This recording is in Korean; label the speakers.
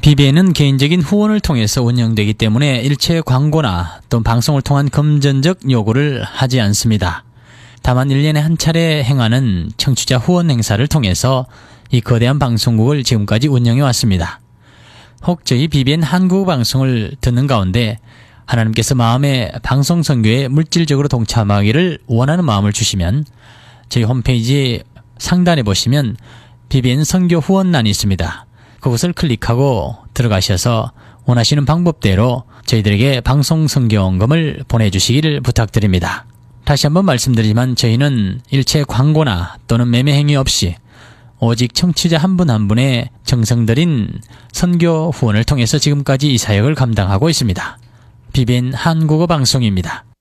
Speaker 1: BBN은 개인적인 후원을 통해서 운영되기 때문에 일체 광고나 또는 방송을 통한 금전적 요구를 하지 않습니다. 다만 1년에 한 차례 행하는 청취자 후원 행사를 통해서 이 거대한 방송국을 지금까지 운영해 왔습니다. 혹 저희 BBN 한국어 방송을 듣는 가운데 하나님께서 마음에 방송 선교에 물질적으로 동참하기를 원하는 마음을 주시면 저희 홈페이지 상단에 보시면 BBN 선교 후원란이 있습니다. 그것을 클릭하고 들어가셔서 원하시는 방법대로 저희들에게 방송 선교원금을 보내주시기를 부탁드립니다. 다시 한번 말씀드리지만 저희는 일체 광고나 또는 매매 행위 없이 오직 청취자 한 분 한 분의 정성 들인 선교 후원을 통해서 지금까지 이 사역을 감당하고 있습니다. BBN 한국어 방송입니다.